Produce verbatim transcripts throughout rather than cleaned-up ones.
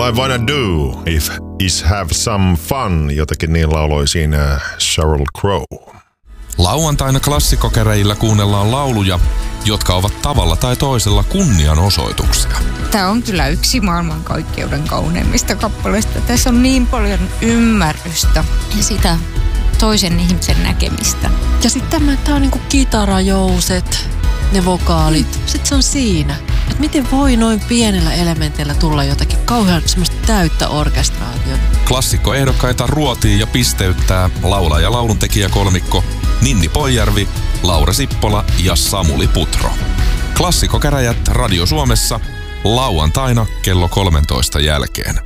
All I wanna do if is have some fun, jotenkin niin lauloi siinä Sheryl Crow. Lauantaina klassikkokäräjillä kuunnellaan lauluja, jotka ovat tavalla tai toisella kunnianosoituksia. Tämä on kyllä yksi maailmankaikkeuden kauneimmista kappaleista. Tässä on niin paljon ymmärrystä ja sitä toisen ihmisen näkemistä. Ja sitten tämä, tämä on niinku kitarajouset, ne vokaalit. Sitten se on siinä, että miten voi noin pienellä elementillä tulla jotakin kauhean semmoista täyttä orkestraatiota. Klassikkoehdokkaita ruotii ja pisteyttää laulaja ja lauluntekijä kolmikko Ninni Poijärvi, Laura Sippola ja Samuli Putro. Klassikkokäräjät Radio Suomessa lauantaina kello kolmentoista jälkeen.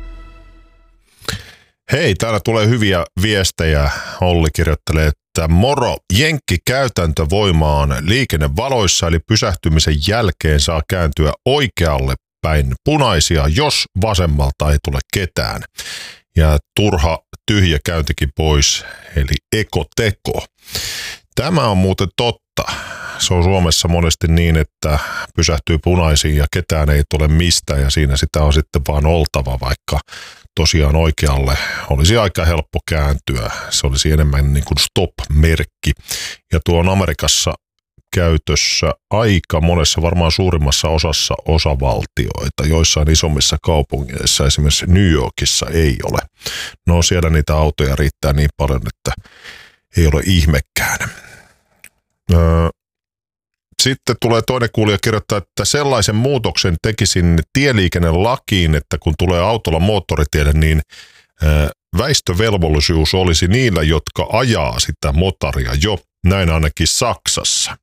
Hei, täällä tulee hyviä viestejä. Olli kirjoittelee, että moro, jenkkikäytäntö voimaan liikennevaloissa, eli pysähtymisen jälkeen saa kääntyä oikealle päin punaisia, jos vasemmalta ei tule ketään. Ja turha tyhjä käyntikin pois, eli ekoteko. Tämä on muuten totta. Se on Suomessa monesti niin, että pysähtyy punaisiin ja ketään ei tule mistään ja siinä sitä on sitten vaan oltava, vaikka tosiaan oikealle olisi aika helppo kääntyä. Se olisi enemmän niin kuin stop-merkki. Ja tuo on Amerikassa käytössä aika monessa, varmaan suurimmassa osassa osavaltioita. Joissain isommissa kaupungeissa, esimerkiksi New Yorkissa, ei ole. No siellä niitä autoja riittää niin paljon, että ei ole ihmekään. Öö, Sitten tulee toinen kuulija kirjoittaa, että sellaisen muutoksen tekisin tieliikennelakiin, että kun tulee autolla moottoritielle, niin väistövelvollisuus olisi niillä, jotka ajaa sitä motaria jo, näin ainakin Saksassa.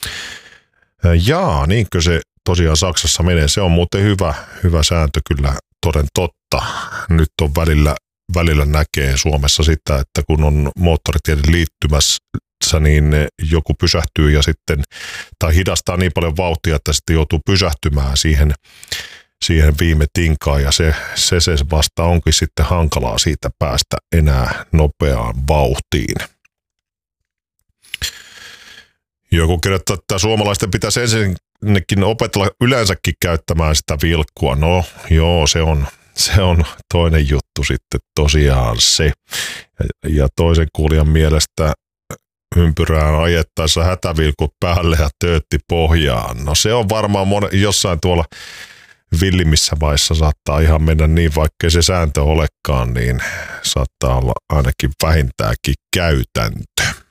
Jaa, niinkö se tosiaan Saksassa menee? Se on muuten hyvä, hyvä sääntö kyllä, toden totta. Nyt on välillä, välillä näkee Suomessa sitä, että kun on moottoritielle liittymässä, niin joku pysähtyy ja sitten, tai hidastaa niin paljon vauhtia, että sitten joutuu pysähtymään siihen, siihen viime tinkaan ja se, se, se vasta onkin sitten hankalaa siitä päästä enää nopeaan vauhtiin. Joku kirjoittaa, että suomalaisten pitäisi ensinnäkin opetella yleensäkin käyttämään sitä vilkkua. No joo, se on, se on toinen juttu sitten tosiaan se. Ja, ja toisen kuulijan mielestä ympyrään ajettaessa hätävilkut päälle ja töötti pohjaan. No se on varmaan mon- jossain tuolla villimmissä maissa saattaa ihan mennä niin, vaikkei se sääntö olekaan, niin saattaa olla ainakin vähintäänkin käytäntö.